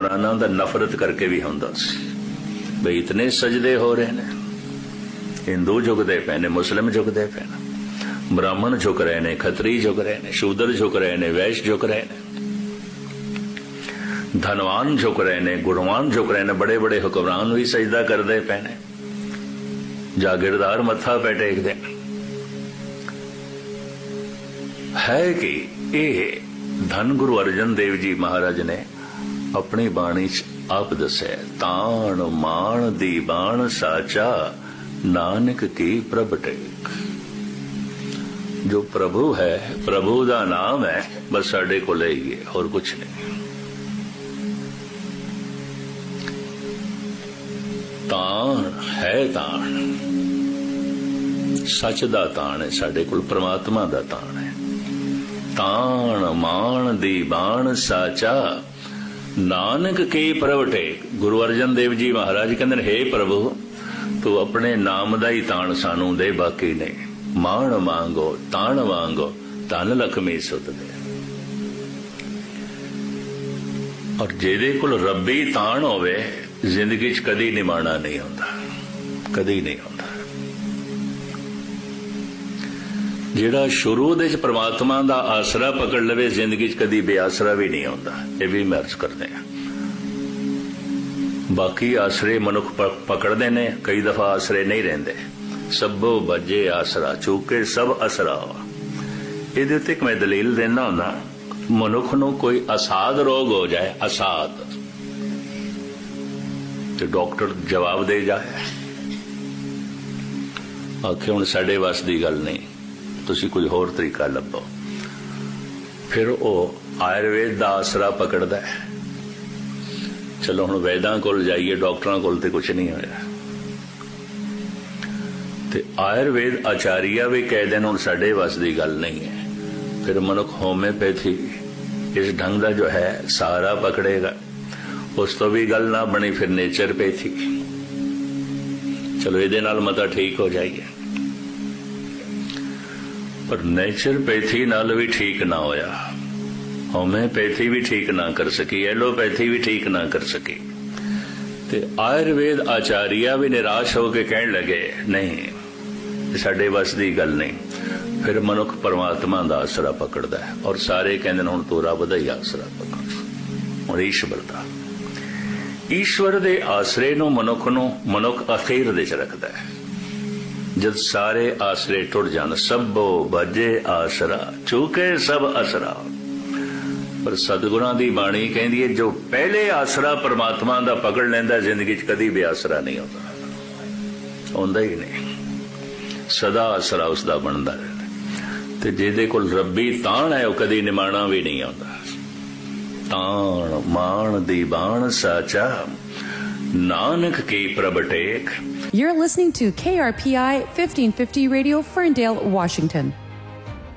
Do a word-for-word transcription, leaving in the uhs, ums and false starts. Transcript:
नाना दा नफरत करके भी हुंदा सी बई इतने सजदे हो रहे ने। हिंदू झुकते पे ने, मुस्लिम झुकते पे ने, ब्राह्मण झुक रहे ने, खत्री झुक रहे ने, शूद्र झुक रहे ने, वैश्य झुक रहे ने, धनवान झुक रहे ने, गुणवान झुक रहे ने, बड़े बड़े हुक्मरान भी सजदा करते पे ने, जागीरदार मत्था पे टेकदे है कि यह धन गुरु अर्जन देव जी महाराज ने अपनी बाणी च आप दसे ताण माण दी बाण साचा नानक की प्रभ टेक। जो प्रभु है, प्रभु का नाम है, बस साडे को ले ही है और कुछ नहीं। ताण है, ताण सच दा ताण है, साडे कोल परमात्मा दा ताण है। ताण माण दी बाण साचा नानक की प्रभ टेक। गुरु अर्जन देव जी महाराज कहते हे प्रभु तू अपने नाम दा ही ताण सानू दे, बाकी नहीं। माण मांगो ताण मांगो धन लक्ष्मी सुत दे। और जेदे कोल रब्बी ताण होवे जिंदगी च कदी निमाणा नहीं होंदा, कदी नहीं होंदा। जेड़ा शुरू दे परमात्मा दा आसरा पकड़ लवे जिंदगी च कदी बेआसरा भी नहीं होंदा। ये भी मैं अर्ज करते हैं। बाकी आसरे मनुख पकड़ते ने, कई दफा आसरे नहीं रहंदे। सबो बजे आसरा चूके सब असरा। इहदे उत्ते मैं दलील देना हुंदा, मनुख नूं कोई असाध रोग हो जाए, असाध, तो डॉक्टर जवाब दे जाए, आखे हुण साडे वस दी गल नहीं, तुसी कोई होर तरीका लभो। फिर वो आयुर्वेद दा आसरा पकड़दा है, चलो हुण वैदां कोल जाइए, डॉक्टरां कोल ते कुछ नहीं होया। ते आयुर्वेद आचार्य भी कह देन हुण साडे वस दी गल नहीं है। फिर मनुख होम्योपैथी इस ढंग दा जो है सहारा पकड़ेगा, उस तो भी गल ना बनी, फिर नेचरपैथी, चलो इहदे नाल मता ठीक हो जाइए। पर नेचरपैथी नाल भी ठीक ना होया, होम्योपैथी भी ठीक ना कर सकी, एलोपैथी भी ठीक ना कर सकी। ते आयुर्वेद आचार्य भी निराश होकर कहने लगे नहीं साडे बस दी गल नहीं। फिर मनुख परमात्मा दा आसरा पकड़दा है और सारे कहंदे हुण तू रब दा ही आसरा पकड़, हुण ईश्वर दा। ईश्वर दे आसरे नूं मनुख नूं मनुख अखीर दे च रखदा है। जद सारे आसरे टुट जान, सबो बजे आसरा चूके सब असरा। पर सतगुरां दी बाणी कहंदी है जो पहले आसरा परमात्मा दा पकड़ लैंदा जिंदगी च कदी भी आसरा नहीं होता, होंदा ही नहीं, सदा आसरा उसदा बनदा रहंदा। ते जिहदे कोल रब्बी ताण है वो कदी निमाणा भी नहीं आउंदा। ताण माण दी बाण साचा नानक की प्रभ take. You're listening to K R P I fifteen fifty Radio, Ferndale, Washington.